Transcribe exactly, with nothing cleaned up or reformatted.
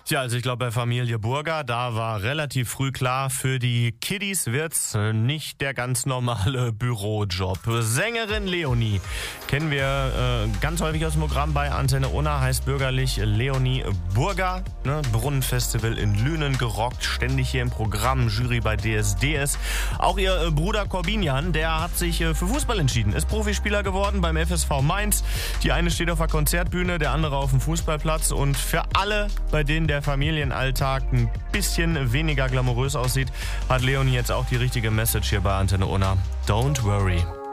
Tja, also ich glaube, bei Familie Burger, da war relativ früh klar, für die Kiddies wird's nicht der ganz normale Bürojob. Sängerin Leonie kennen wir äh, ganz häufig aus dem Programm bei Antenne Unna, heißt bürgerlich Leonie Burger. Ne? Brunnenfestival in Lünen gerockt, ständig hier im Programm, Jury bei D S D S. Auch ihr äh, Bruder Corbinian, der hat sich äh, für Fußball entschieden, ist Profispieler geworden beim F S V Mainz. Die eine steht auf der Konzertbühne, der andere auf dem Fußballplatz. Und für alle, bei denen der Familienalltag ein bisschen weniger glamourös aussieht, hat Leonie jetzt auch die richtige Message hier bei Antenne Unna. Don't worry.